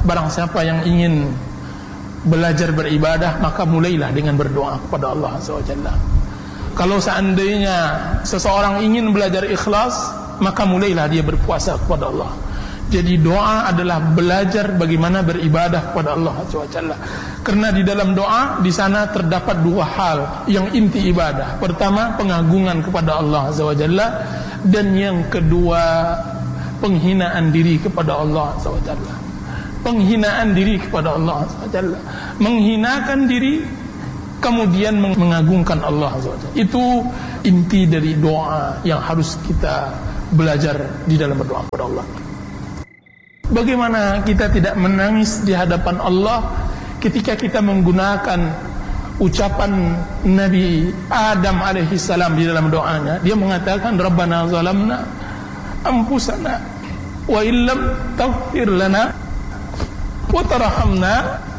barang siapa yang ingin belajar beribadah, maka mulailah dengan berdoa kepada Allah Azza wa Jalla. Kalau seandainya seseorang ingin belajar ikhlas, maka mulailah dia berpuasa kepada Allah. Jadi doa adalah belajar bagaimana beribadah kepada Allah Azza wa Jalla. Karena di dalam doa, di sana terdapat dua hal yang inti ibadah. Pertama, pengagungan kepada Allah Azza wa Jalla, dan yang kedua, penghinaan diri kepada Allah Azza wa Jalla. Penghinaan diri kepada Allah Azza wa Jalla. Menghinakan diri, kemudian mengagungkan Allah Azza wa Jalla. Itu inti dari doa yang harus kita belajar di dalam berdoa kepada Allah. Bagaimana kita tidak menangis di hadapan Allah ketika kita menggunakan ucapan Nabi Adam alaihissalam di dalam doanya. Dia mengatakan, Rabbana zalamna anfusana wa illam taghfir lana wa tarhamna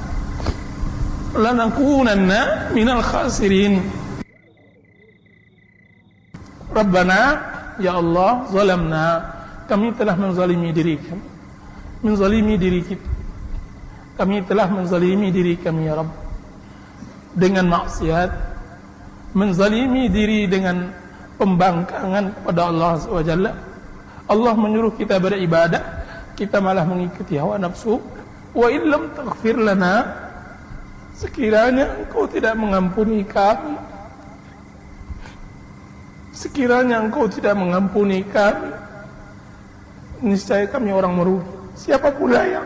lanakunanna minal khasirin. Rabbana, ya Allah, zalamna, kami telah menzalimi diri kami. Menzalimi diri kita. Kami telah menzalimi diri kami, ya Rabb, dengan maksiat, menzalimi diri dengan pembangkangan kepada Allah SWT. Allah menyuruh kita beribadah, kita malah mengikuti hawa nafsu. Wa illam taghfir lana, sekiranya Engkau tidak mengampuni kami, sekiranya Engkau tidak mengampuni kami, niscaya kami orang merugi. Siapa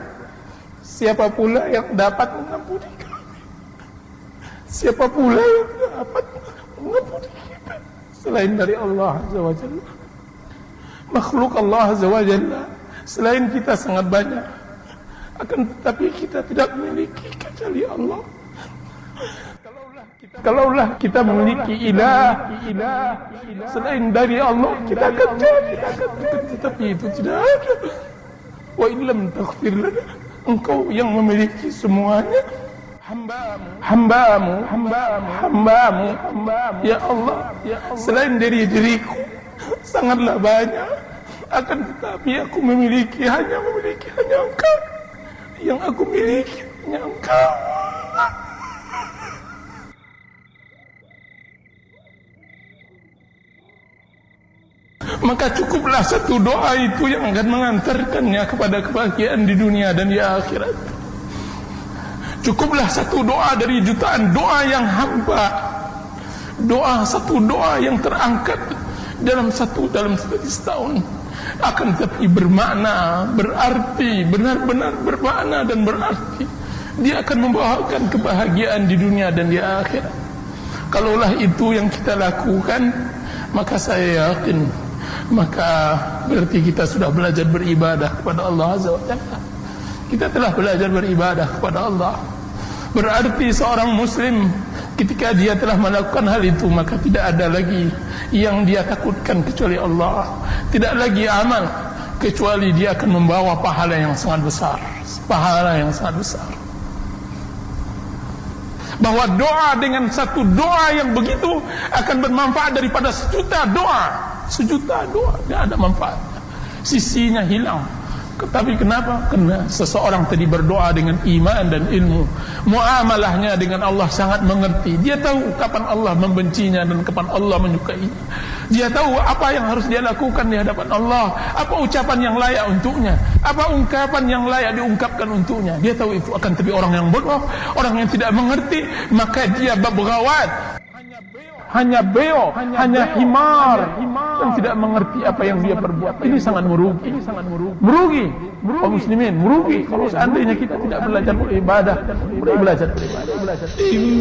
pula yang dapat mengampuni kami? Siapa pula yang dapat mengampuni kita selain dari Allah Azza wa Jalla? Makhluk Allah Azza wa Jalla selain kita sangat banyak, akan tetapi kita tidak memiliki kecuali Allah. Kalaulah kita memiliki ilah selain dari Allah, kita akan jadi, tetapi itu tidak ada. Wa illam taghfir lana, Engkau yang memiliki semuanya. Hambamu, ya Allah, selain dari diriku sangatlah banyak, akan tetapi aku hanya memiliki Engkau. Yang aku miliki hanya Engkau. Maka cukuplah satu doa itu yang akan mengantarkannya kepada kebahagiaan di dunia dan di akhirat. Cukuplah satu doa dari jutaan doa yang hamba. Satu doa yang terangkat dalam satu setahun, akan tetapi bermakna, berarti, benar-benar bermakna dan berarti. Dia akan membawakan kebahagiaan di dunia dan di akhirat. Kalaulah itu yang kita lakukan, maka saya yakin, maka berarti kita sudah belajar beribadah kepada Allah Azza wa Jalla. Kita telah belajar beribadah kepada Allah. Berarti seorang muslim ketika dia telah melakukan hal itu, maka tidak ada lagi yang dia takutkan kecuali Allah. Tidak lagi amal kecuali dia akan membawa pahala yang sangat besar. Pahala yang sangat besar. Bahwa doa dengan satu doa yang begitu akan bermanfaat daripada sejuta doa. Sejuta doa, tidak ada manfaatnya, sisinya hilang. Tapi kenapa? Karena seseorang tadi berdoa dengan iman dan ilmu, muamalahnya dengan Allah sangat mengerti. Dia tahu kapan Allah membencinya dan kapan Allah menyukainya. Dia tahu apa yang harus dia lakukan di hadapan Allah, apa ucapan yang layak untuknya, apa ungkapan yang layak diungkapkan untuknya. Dia tahu itu. Akan tapi orang yang bodoh, orang yang tidak mengerti, maka dia berawat, hanya beo, hanya himar, yang tidak mengerti apa yang dia perbuat. Ini sangat merugi. Kaum muslimin merugi kalau seandainya kita tidak belajar beribadah.